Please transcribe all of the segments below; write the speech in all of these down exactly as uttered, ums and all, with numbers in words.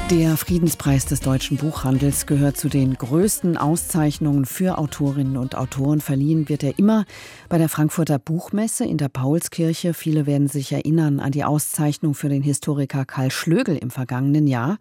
Der Friedenspreis des deutschen Buchhandels gehört zu den größten Auszeichnungen für Autorinnen und Autoren. Verliehen wird er immer bei der Frankfurter Buchmesse in der Paulskirche. Viele werden sich erinnern an die Auszeichnung für den Historiker Karl Schlögel im vergangenen Jahr.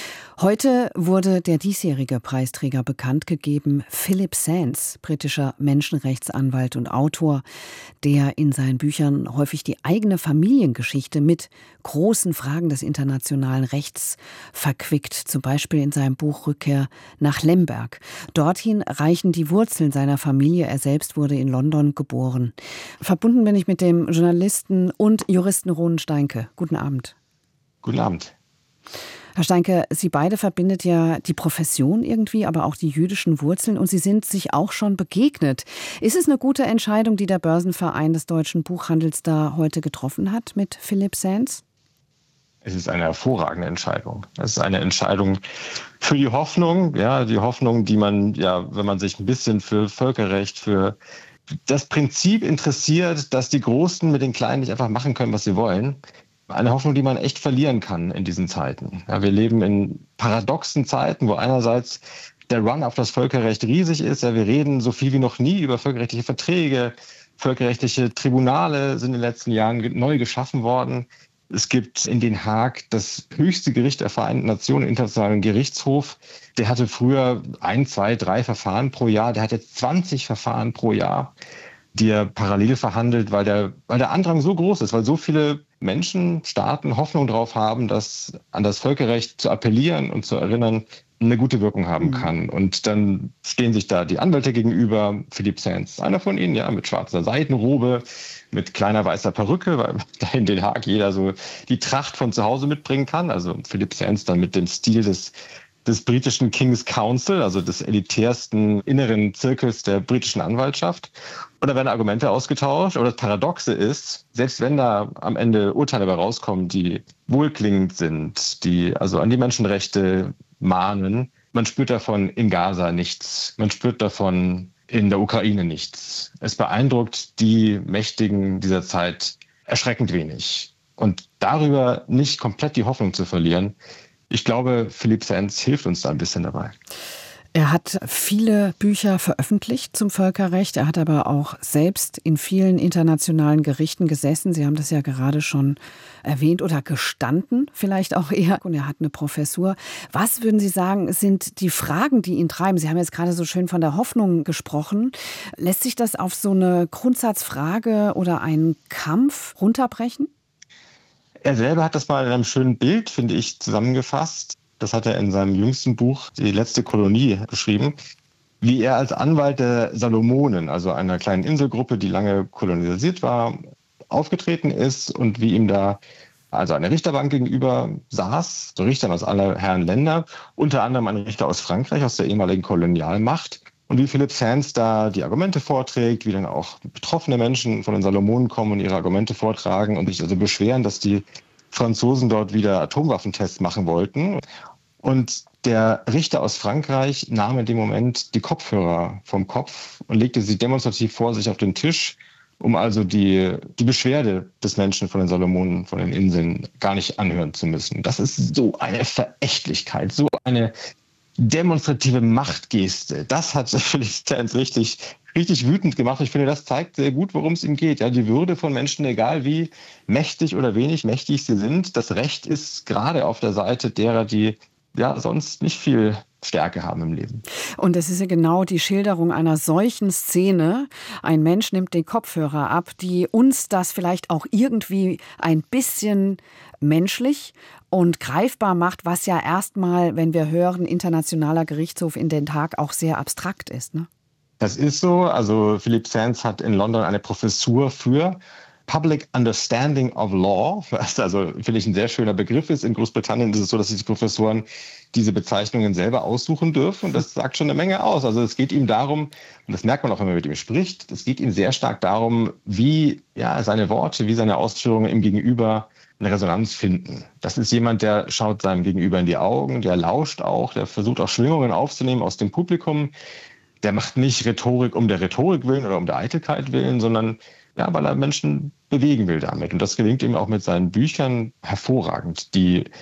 Heute wurde der diesjährige Preisträger bekannt gegeben, Philip Sands, britischer Menschenrechtsanwalt und Autor, der in seinen Büchern häufig die eigene Familiengeschichte mit großen Fragen des internationalen Rechts verquickt, zum Beispiel in seinem Buch Rückkehr nach Lemberg. Dorthin reichen die Wurzeln seiner Familie. Er selbst wurde in London geboren. Verbunden bin ich mit dem Journalisten und Juristen Ronen Steinke. Guten Abend. Guten Abend. Herr Steinke, Sie beide verbindet ja die Profession irgendwie, aber auch die jüdischen Wurzeln, und Sie sind sich auch schon begegnet. Ist es eine gute Entscheidung, die der Börsenverein des deutschen Buchhandels da heute getroffen hat mit Philip Sands? Es ist eine hervorragende Entscheidung. Es ist eine Entscheidung für die Hoffnung, ja, die Hoffnung, die man, ja, wenn man sich ein bisschen für Völkerrecht, für das Prinzip interessiert, dass die Großen mit den Kleinen nicht einfach machen können, was sie wollen. Eine Hoffnung, die man echt verlieren kann in diesen Zeiten. Ja, wir leben in paradoxen Zeiten, wo einerseits der Run auf das Völkerrecht riesig ist. Ja, wir reden so viel wie noch nie über völkerrechtliche Verträge. Völkerrechtliche Tribunale sind in den letzten Jahren neu geschaffen worden. Es gibt in Den Haag das höchste Gericht der Vereinten Nationen, den Internationalen Gerichtshof. Der hatte früher ein, zwei, drei Verfahren pro Jahr. Der hat jetzt zwanzig Verfahren pro Jahr, die er parallel verhandelt, weil der, weil der Andrang so groß ist, weil so viele Menschen, Staaten Hoffnung darauf haben, dass an das Völkerrecht zu appellieren und zu erinnern eine gute Wirkung haben kann. Und dann stehen sich da die Anwälte gegenüber. Philip Sands, einer von ihnen, ja, mit schwarzer Seidenrobe, mit kleiner weißer Perücke, weil da in Den Haag jeder so die Tracht von zu Hause mitbringen kann. Also Philip Sands dann mit dem Stil des des britischen King's Council, also des elitärsten inneren Zirkels der britischen Anwaltschaft. Und da werden Argumente ausgetauscht. Aber das Paradoxe ist, selbst wenn da am Ende Urteile dabei rauskommen, die wohlklingend sind, die also an die Menschenrechte mahnen, man spürt davon in Gaza nichts. Man spürt davon in der Ukraine nichts. Es beeindruckt die Mächtigen dieser Zeit erschreckend wenig. Und darüber nicht komplett die Hoffnung zu verlieren, ich glaube, Philip Sands hilft uns da ein bisschen dabei. Er hat viele Bücher veröffentlicht zum Völkerrecht. Er hat aber auch selbst in vielen internationalen Gerichten gesessen. Sie haben das ja gerade schon erwähnt oder gestanden, vielleicht auch eher. Und er hat eine Professur. Was würden Sie sagen, sind die Fragen, die ihn treiben? Sie haben jetzt gerade so schön von der Hoffnung gesprochen. Lässt sich das auf so eine Grundsatzfrage oder einen Kampf runterbrechen? Er selber hat das mal in einem schönen Bild, finde ich, zusammengefasst. Das hat er in seinem jüngsten Buch, Die letzte Kolonie, beschrieben. Wie er als Anwalt der Salomonen, also einer kleinen Inselgruppe, die lange kolonialisiert war, aufgetreten ist und wie ihm da also eine Richterbank gegenüber saß, so Richtern aus aller Herren Länder, unter anderem ein Richter aus Frankreich, aus der ehemaligen Kolonialmacht. Und wie Philip Sands da die Argumente vorträgt, wie dann auch betroffene Menschen von den Salomonen kommen und ihre Argumente vortragen und sich also beschweren, dass die Franzosen dort wieder Atomwaffentests machen wollten. Und der Richter aus Frankreich nahm in dem Moment die Kopfhörer vom Kopf und legte sie demonstrativ vor sich auf den Tisch, um also die, die Beschwerde des Menschen von den Salomonen, von den Inseln gar nicht anhören zu müssen. Das ist so eine Verächtlichkeit, so eine demonstrative Machtgeste. Das hat Philip Sands richtig, richtig wütend gemacht. Ich finde, das zeigt sehr gut, worum es ihm geht. Ja, die Würde von Menschen, egal wie mächtig oder wenig mächtig sie sind. Das Recht ist gerade auf der Seite derer, die ja sonst nicht viel Stärke haben im Leben. Und es ist ja genau die Schilderung einer solchen Szene. Ein Mensch nimmt den Kopfhörer ab, die uns das vielleicht auch irgendwie ein bisschen menschlich und greifbar macht, was ja erstmal, wenn wir hören, Internationaler Gerichtshof in Den Haag, auch sehr abstrakt ist, ne? Das ist so. Also Philip Sands hat in London eine Professur für Public Understanding of Law, was also, finde ich, ein sehr schöner Begriff ist. In Großbritannien ist es so, dass die Professoren diese Bezeichnungen selber aussuchen dürfen. Und das sagt schon eine Menge aus. Also es geht ihm darum, und das merkt man auch, wenn man mit ihm spricht, es geht ihm sehr stark darum, wie ja, seine Worte, wie seine Ausführungen im Gegenüber eine Resonanz finden. Das ist jemand, der schaut seinem Gegenüber in die Augen, der lauscht auch, der versucht auch Schwingungen aufzunehmen aus dem Publikum. Der macht nicht Rhetorik um der Rhetorik willen oder um der Eitelkeit willen, sondern ja, weil er Menschen bewegen will damit. Und das gelingt ihm auch mit seinen Büchern hervorragend. Die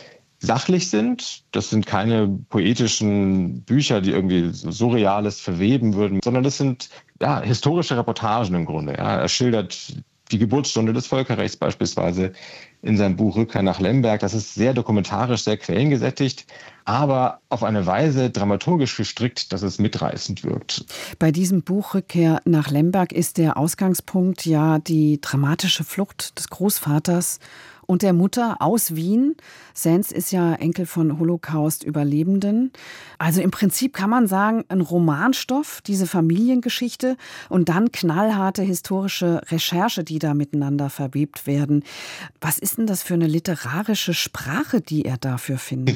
sachlich sind. Das sind keine poetischen Bücher, die irgendwie Surreales verweben würden, sondern das sind ja, historische Reportagen im Grunde. Ja. Er schildert die Geburtsstunde des Völkerrechts beispielsweise in seinem Buch Rückkehr nach Lemberg. Das ist sehr dokumentarisch, sehr quellengesättigt, aber auf eine Weise dramaturgisch gestrickt, dass es mitreißend wirkt. Bei diesem Buch Rückkehr nach Lemberg ist der Ausgangspunkt ja die dramatische Flucht des Großvaters und der Mutter aus Wien. Sands ist ja Enkel von Holocaust-Überlebenden. Also im Prinzip kann man sagen, ein Romanstoff, diese Familiengeschichte und dann knallharte historische Recherche, die da miteinander verwebt werden. Was ist denn das für eine literarische Sprache, die er dafür findet?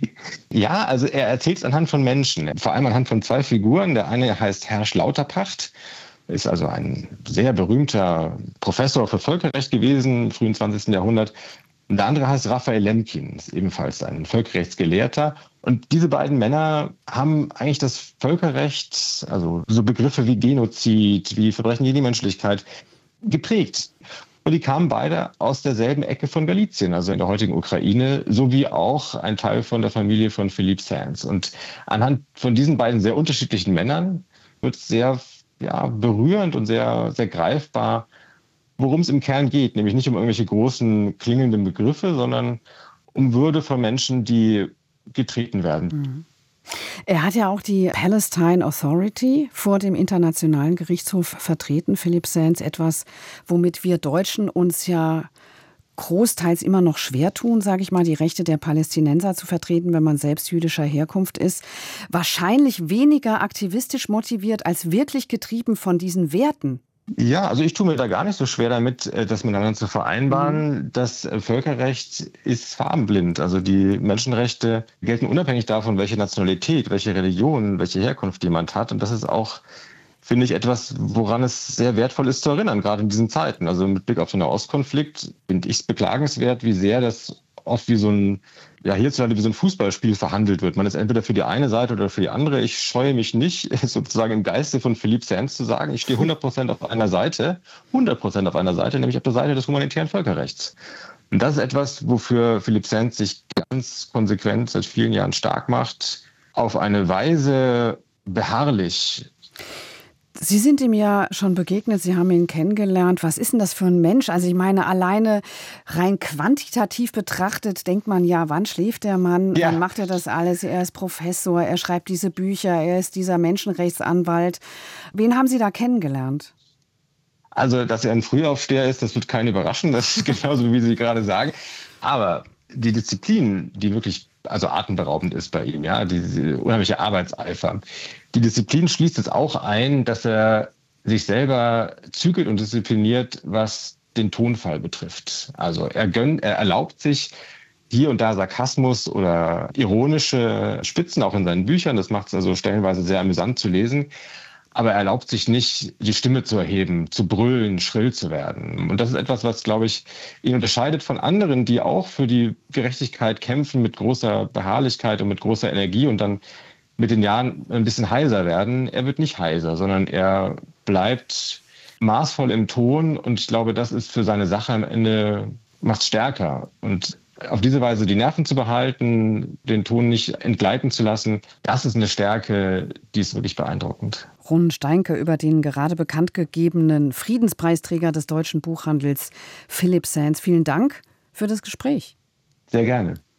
Ja, also er erzählt es anhand von Menschen, vor allem anhand von zwei Figuren. Der eine heißt Hersch Lauterpacht, ist also ein sehr berühmter Professor für Völkerrecht gewesen im frühen zwanzigsten Jahrhundert. Und der andere heißt Raphael Lemkin, ist ebenfalls ein Völkerrechtsgelehrter. Und diese beiden Männer haben eigentlich das Völkerrecht, also so Begriffe wie Genozid, wie Verbrechen gegen die Menschlichkeit, geprägt. Und die kamen beide aus derselben Ecke von Galizien, also in der heutigen Ukraine, sowie auch ein Teil von der Familie von Philippe Sands. Und anhand von diesen beiden sehr unterschiedlichen Männern wird sehr ja, berührend und sehr, sehr greifbar, worum es im Kern geht. Nämlich nicht um irgendwelche großen klingenden Begriffe, sondern um Würde von Menschen, die getreten werden. Mhm. Er hat ja auch die Palestine Authority vor dem Internationalen Gerichtshof vertreten, Philippe Sands, etwas, womit wir Deutschen uns ja großteils immer noch schwer tun, sage ich mal, die Rechte der Palästinenser zu vertreten, wenn man selbst jüdischer Herkunft ist. Wahrscheinlich weniger aktivistisch motiviert als wirklich getrieben von diesen Werten. Ja, also ich tue mir da gar nicht so schwer damit, das miteinander zu vereinbaren. Mhm. Das Völkerrecht ist farbenblind. Also die Menschenrechte gelten unabhängig davon, welche Nationalität, welche Religion, welche Herkunft jemand hat. Und das ist auch, finde ich, etwas, woran es sehr wertvoll ist zu erinnern, gerade in diesen Zeiten. Also mit Blick auf den Nahostkonflikt finde ich es beklagenswert, wie sehr das oft wie so ein, ja hierzulande wie so ein Fußballspiel verhandelt wird. Man ist entweder für die eine Seite oder für die andere. Ich scheue mich nicht, sozusagen im Geiste von Philippe Sands zu sagen, ich stehe hundert Prozent auf einer Seite, hundert Prozent auf einer Seite, nämlich auf der Seite des humanitären Völkerrechts. Und das ist etwas, wofür Philippe Sands sich ganz konsequent seit vielen Jahren stark macht, auf eine Weise beharrlich. Sie sind ihm ja schon begegnet, Sie haben ihn kennengelernt. Was ist denn das für ein Mensch? Also ich meine, alleine rein quantitativ betrachtet denkt man ja, wann schläft der Mann? Ja. Wann macht er das alles? Er ist Professor, er schreibt diese Bücher, er ist dieser Menschenrechtsanwalt. Wen haben Sie da kennengelernt? Also, dass er ein Frühaufsteher ist, das wird keinen überraschen. Das ist genauso, wie Sie gerade sagen. Aber die Disziplin, die wirklich also atemberaubend ist bei ihm, ja, diese unheimliche Arbeitseifer. Die Disziplin schließt es auch ein, dass er sich selber zügelt und diszipliniert, was den Tonfall betrifft. Also er gönnt, er erlaubt sich hier und da Sarkasmus oder ironische Spitzen, auch in seinen Büchern. Das macht es also stellenweise sehr amüsant zu lesen. Aber er erlaubt sich nicht, die Stimme zu erheben, zu brüllen, schrill zu werden. Und das ist etwas, was, glaube ich, ihn unterscheidet von anderen, die auch für die Gerechtigkeit kämpfen mit großer Beharrlichkeit und mit großer Energie und dann mit den Jahren ein bisschen heiser werden. Er wird nicht heiser, sondern er bleibt maßvoll im Ton. Und ich glaube, das ist für seine Sache am Ende, macht stärker. Und auf diese Weise die Nerven zu behalten, den Ton nicht entgleiten zu lassen, das ist eine Stärke, die ist wirklich beeindruckend. Ron Steinke über den gerade bekannt gegebenen Friedenspreisträger des deutschen Buchhandels Philippe Sands. Vielen Dank für das Gespräch. Sehr gerne.